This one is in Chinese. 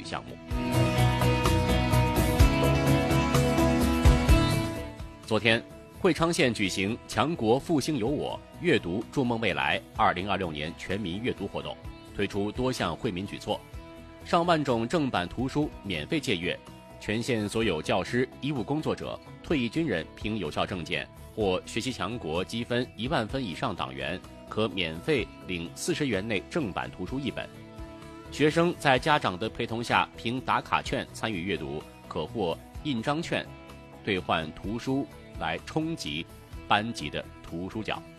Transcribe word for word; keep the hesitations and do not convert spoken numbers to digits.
项目。昨天，会昌县举行强国复兴有我，阅读筑梦未来二零二六年全民阅读活动，推出多项惠民举措，上万种正版图书免费借阅，全县所有教师、医务工作者、退役军人凭有效证件或学习强国积分一万分以上党员，可免费领四十元内正版图书一本。学生在家长的陪同下，凭打卡券参与阅读，可获印章券，兑换图书来冲击班级的图书角。